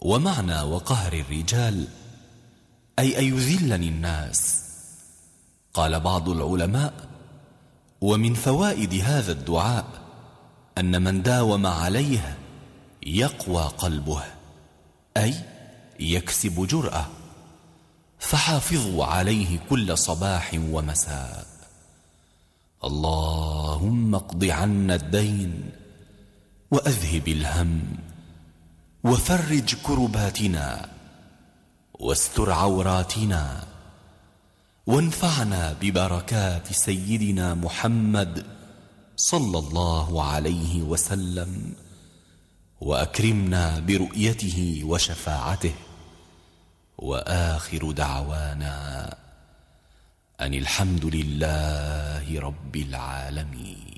ومعنى وقهر الرجال أي أن يذلني الناس. قال بعض العلماء: ومن فوائد هذا الدعاء أن من داوم عليه يقوى قلبه، أي يكسب جرأة، فحافظوا عليه كل صباح ومساء. اللهم اقض عنا الدين وأذهب الهم وفرج كرباتنا واستر عوراتنا، وانفعنا ببركات سيدنا محمد صلى الله عليه وسلم، وأكرمنا برؤيته وشفاعته. وآخر دعوانا أن الحمد لله رب العالمين.